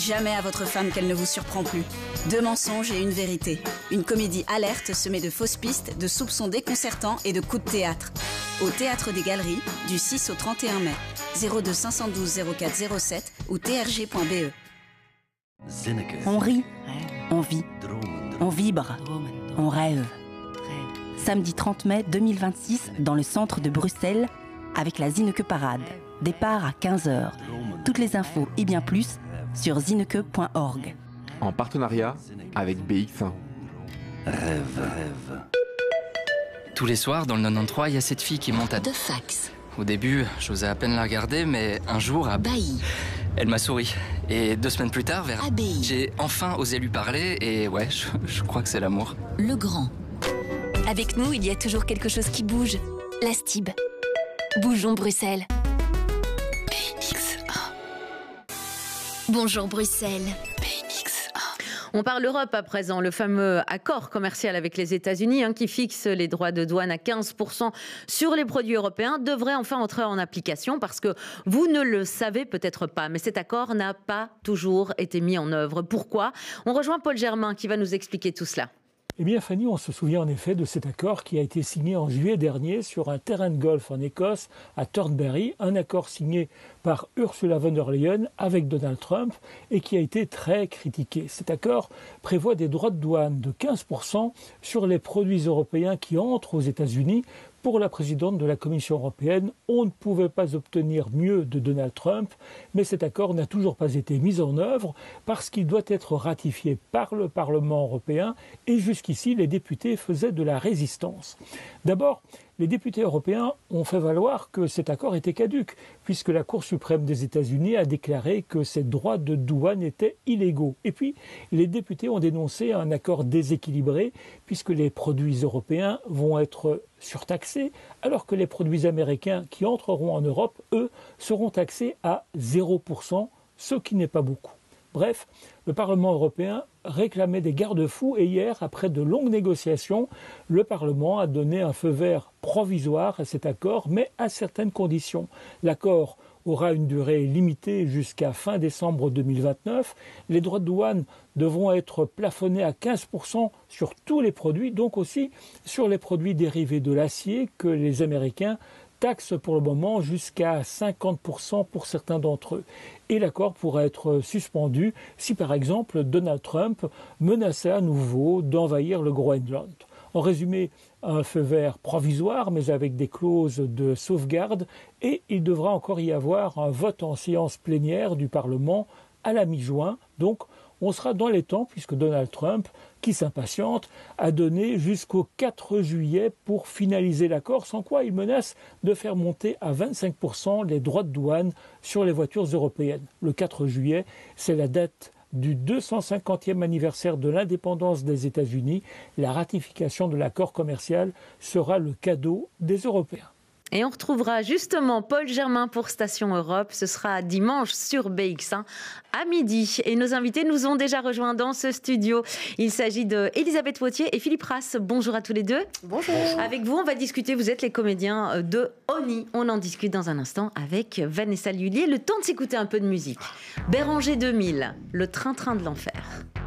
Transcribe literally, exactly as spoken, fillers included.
jamais à votre femme qu'elle ne vous surprend plus. Deux mensonges et une vérité. Une comédie alerte semée de fausses pistes, de soupçons déconcertants et de coups de théâtre. Au Théâtre des Galeries, du six au trente et un mai. zéro deux cinq un deux zéro quatre zéro sept ou t r g point b e. On rit, on vit, on vibre, on rêve. Samedi trente mai deux mille vingt-six, dans le centre de Bruxelles, avec la Zinneke Parade. Départ à quinze heures. Toutes les infos et bien plus sur zinneke point org. En partenariat avec B X un. Rêve, rêve. Tous les soirs, dans le quatre-vingt-treize, il y a cette fille qui monte à... De fax. Au début, j'osais à peine la regarder, mais un jour, à... Bailly. Elle m'a souri. Et deux semaines plus tard, vers... Abbaye. J'ai enfin osé lui parler, et ouais, je, je crois que c'est l'amour. Le Grand. Avec nous, il y a toujours quelque chose qui bouge. La Stib. Bougeons Bruxelles. B X un. Bonjour Bruxelles. B X un. On parle Europe à présent, le fameux accord commercial avec les États-Unis hein, qui fixe les droits de douane à quinze pour cent sur les produits européens devrait enfin entrer en application parce que vous ne le savez peut-être pas, mais cet accord n'a pas toujours été mis en œuvre. Pourquoi ? On rejoint Paul Germain qui va nous expliquer tout cela. Eh bien Fanny, on se souvient en effet de cet accord qui a été signé en juillet dernier sur un terrain de golf en Écosse, à Thornbury, un accord signé par Ursula von der Leyen avec Donald Trump et qui a été très critiqué. Cet accord prévoit des droits de douane de quinze pour cent sur les produits européens qui entrent aux États-Unis. Pour la présidente de la Commission européenne, on ne pouvait pas obtenir mieux de Donald Trump, mais cet accord n'a toujours pas été mis en œuvre parce qu'il doit être ratifié par le Parlement européen et jusqu'ici les députés faisaient de la résistance. D'abord, les députés européens ont fait valoir que cet accord était caduc, puisque la Cour suprême des États-Unis a déclaré que ces droits de douane étaient illégaux. Et puis, les députés ont dénoncé un accord déséquilibré, puisque les produits européens vont être surtaxés, alors que les produits américains qui entreront en Europe, eux, seront taxés à zéro pour cent, ce qui n'est pas beaucoup. Bref, le Parlement européen réclamait des garde-fous et hier, après de longues négociations, le Parlement a donné un feu vert provisoire à cet accord, mais à certaines conditions. L'accord aura une durée limitée jusqu'à fin décembre deux mille vingt-neuf. Les droits de douane devront être plafonnés à quinze pour cent sur tous les produits, donc aussi sur les produits dérivés de l'acier que les Américains taxe pour le moment jusqu'à cinquante pour cent pour certains d'entre eux. Et l'accord pourrait être suspendu si par exemple Donald Trump menaçait à nouveau d'envahir le Groenland. En résumé, un feu vert provisoire mais avec des clauses de sauvegarde et il devra encore y avoir un vote en séance plénière du Parlement à la mi-juin. Donc on sera dans les temps puisque Donald Trump, qui s'impatiente, a donné jusqu'au quatre juillet pour finaliser l'accord, sans quoi il menace de faire monter à vingt-cinq pour cent les droits de douane sur les voitures européennes. Le quatre juillet, c'est la date du deux cent cinquantième anniversaire de l'indépendance des États-Unis. La ratification de l'accord commercial sera le cadeau des Européens. Et on retrouvera justement Paul Germain pour Station Europe. Ce sera dimanche sur B X un à midi. Et nos invités nous ont déjà rejoints dans ce studio. Il s'agit d'Elisabeth Wautier et Philippe Rass. Bonjour à tous les deux. Bonjour. Avec vous, on va discuter. Vous êtes les comédiens de Oni. On en discute dans un instant avec Vanessa Lullier. Le temps de s'écouter un peu de musique. Béranger deux mille, le train-train de l'enfer.